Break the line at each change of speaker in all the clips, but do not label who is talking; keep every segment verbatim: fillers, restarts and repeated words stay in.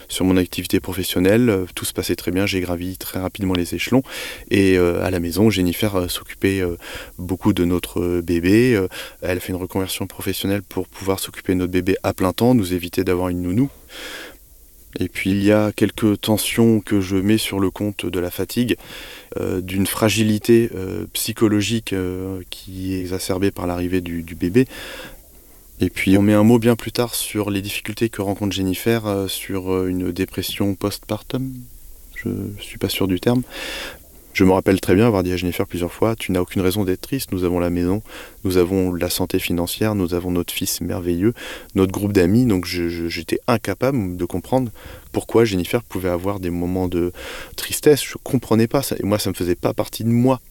Sur mon activité professionnelle, euh, tout se passait très bien, j'ai gravi très rapidement les échelons. Et euh, à la maison, Jennifer euh, s'occupait euh, beaucoup de notre euh, bébé. Euh, elle a fait une reconversion professionnelle pour pouvoir s'occuper de notre bébé à plein temps, nous éviter d'avoir une nounou. Et puis il y a quelques tensions que je mets sur le compte de la fatigue, euh, d'une fragilité euh, psychologique euh, qui est exacerbée par l'arrivée du, du bébé. Et puis on met un mot bien plus tard sur les difficultés que rencontre Jennifer euh, sur euh, une dépression postpartum. Je ne suis pas sûr du terme. Je me rappelle très bien avoir dit à Jennifer plusieurs fois, tu n'as aucune raison d'être triste, nous avons la maison, nous avons la santé financière, nous avons notre fils merveilleux, notre groupe d'amis, donc je, je, j'étais incapable de comprendre pourquoi Jennifer pouvait avoir des moments de tristesse, je ne comprenais pas, ça, et moi ça ne faisait pas partie de moi.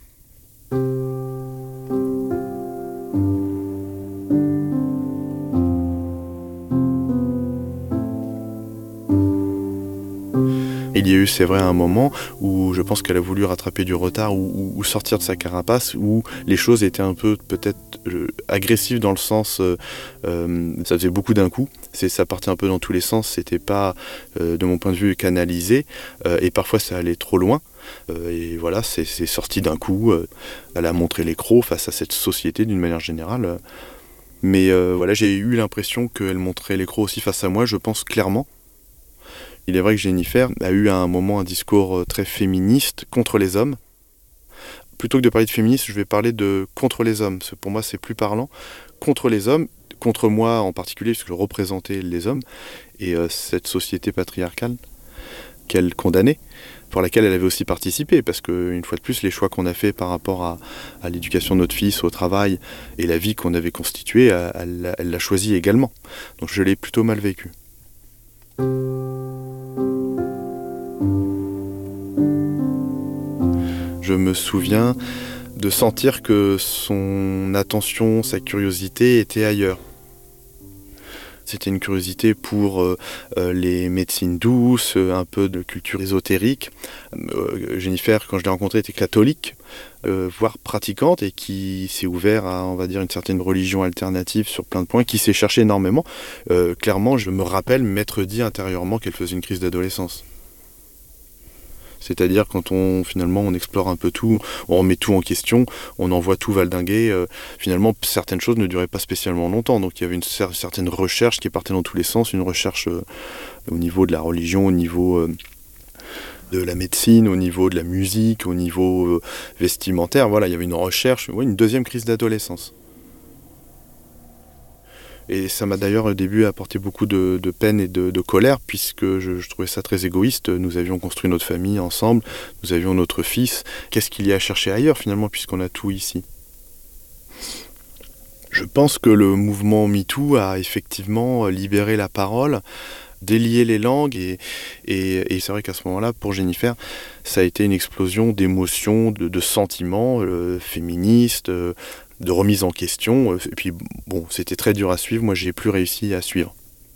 Il y a eu, c'est vrai, un moment où je pense qu'elle a voulu rattraper du retard ou, ou sortir de sa carapace, où les choses étaient un peu peut-être euh, agressives dans le sens, euh, euh, ça faisait beaucoup d'un coup, c'est, ça partait un peu dans tous les sens, c'était pas, euh, de mon point de vue, canalisé, euh, et parfois ça allait trop loin. Euh, et voilà, c'est, c'est sorti d'un coup, euh, elle a montré les crocs face à cette société d'une manière générale. Euh, mais euh, voilà, j'ai eu l'impression qu'elle montrait les crocs aussi face à moi, je pense clairement. Il est vrai que Jennifer a eu à un moment un discours très féministe contre les hommes. Plutôt que de parler de féminisme, je vais parler de contre les hommes. Pour moi, c'est plus parlant. Contre les hommes, contre moi en particulier, puisque je représentais les hommes, et euh, cette société patriarcale qu'elle condamnait, pour laquelle elle avait aussi participé, parce qu'une fois de plus, les choix qu'on a faits par rapport à, à l'éducation de notre fils, au travail, et la vie qu'on avait constituée, elle, elle l'a choisi également. Donc je l'ai plutôt mal vécu. Je me souviens de sentir que son attention, sa curiosité était ailleurs. C'était une curiosité pour euh, les médecines douces, un peu de culture ésotérique. Euh, Jennifer, quand je l'ai rencontrée, était catholique, euh, voire pratiquante, et qui s'est ouverte à, on va dire, une certaine religion alternative sur plein de points, qui s'est cherchée énormément. Euh, clairement, je me rappelle m'être dit intérieurement qu'elle faisait une crise d'adolescence. C'est-à-dire quand on finalement on explore un peu tout, on remet tout en question, on envoie tout valdinguer, euh, finalement certaines choses ne duraient pas spécialement longtemps. Donc il y avait une cer- certaine recherche qui partait dans tous les sens, une recherche euh, au niveau de la religion, au niveau euh, de la médecine, au niveau de la musique, au niveau euh, vestimentaire. Voilà, il y avait une recherche, ouais, une deuxième crise d'adolescence. Et ça m'a d'ailleurs au début apporté beaucoup de, de peine et de, de colère, puisque je, je trouvais ça très égoïste. Nous avions construit notre famille ensemble, nous avions notre fils. Qu'est-ce qu'il y a à chercher ailleurs finalement, puisqu'on a tout ici ? Je pense que le mouvement MeToo a effectivement libéré la parole, délié les langues, et, et, et c'est vrai qu'à ce moment-là, pour Jennifer, ça a été une explosion d'émotions, de, de sentiments euh, féministes, euh, de remise en question, et puis bon, c'était très dur à suivre, moi j'ai plus réussi à suivre.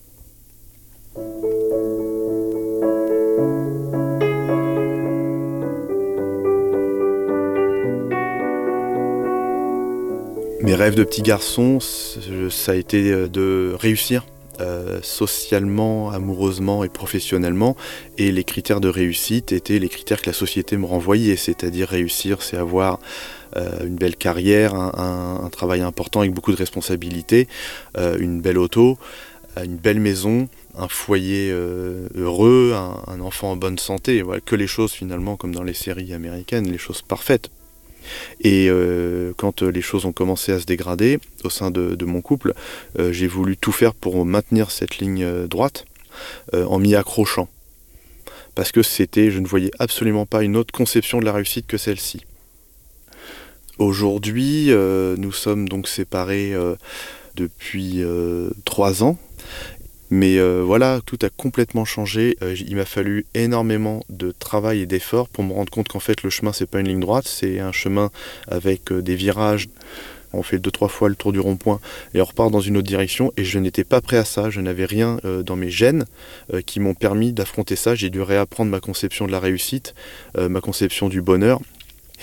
Mes rêves de petit garçon, ça a été de réussir, euh, socialement, amoureusement et professionnellement, et les critères de réussite étaient les critères que la société me renvoyait, c'est-à-dire réussir, c'est avoir Euh, une belle carrière, un, un, un travail important avec beaucoup de responsabilités, euh, une belle auto, une belle maison, un foyer euh, heureux, un, un enfant en bonne santé, voilà, que les choses finalement comme dans les séries américaines, les choses parfaites. Et euh, quand les choses ont commencé à se dégrader au sein de, de mon couple, euh, j'ai voulu tout faire pour maintenir cette ligne droite euh, en m'y accrochant. Parce que c'était, je ne voyais absolument pas une autre conception de la réussite que celle-ci. Aujourd'hui, euh, nous sommes donc séparés euh, depuis euh, trois ans, mais euh, voilà, tout a complètement changé. Euh, il m'a fallu énormément de travail et d'efforts pour me rendre compte qu'en fait le chemin c'est pas une ligne droite, c'est un chemin avec euh, des virages. On fait deux trois fois le tour du rond-point et on repart dans une autre direction, et je n'étais pas prêt à ça, je n'avais rien euh, dans mes gènes euh, qui m'ont permis d'affronter ça. J'ai dû réapprendre ma conception de la réussite, euh, ma conception du bonheur.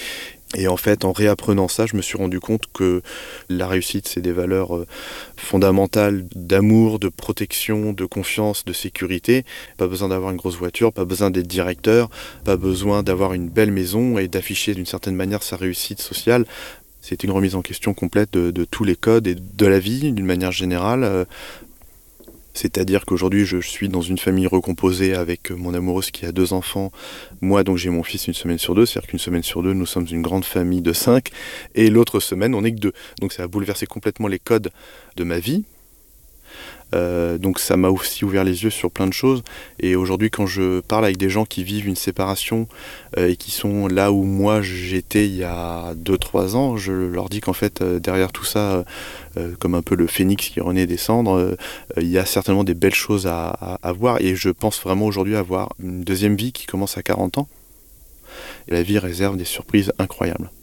Et en fait, en réapprenant ça, je me suis rendu compte que la réussite, c'est des valeurs euh, fondamentales d'amour, de protection, de confiance, de sécurité. Pas besoin d'avoir une grosse voiture, pas besoin d'être directeur, pas besoin d'avoir une belle maison et d'afficher d'une certaine manière sa réussite sociale. C'était une remise en question complète de, de tous les codes et de la vie d'une manière générale. Euh, C'est-à-dire qu'aujourd'hui, je suis dans une famille recomposée avec mon amoureuse qui a deux enfants. Moi, donc, j'ai mon fils une semaine sur deux. C'est-à-dire qu'une semaine sur deux, nous sommes une grande famille de cinq. Et l'autre semaine, on n'est que deux. Donc, ça a bouleversé complètement les codes de ma vie. Euh, donc ça m'a aussi ouvert les yeux sur plein de choses. Et aujourd'hui, quand je parle avec des gens qui vivent une séparation euh, et qui sont là où moi j'étais il y a deux trois ans, je leur dis qu'en fait, euh, derrière tout ça, euh, comme un peu le phénix qui renaît des cendres, euh, il y a certainement des belles choses à, à, à voir. Et je pense vraiment aujourd'hui avoir une deuxième vie qui commence à quarante ans. Et la vie réserve des surprises incroyables.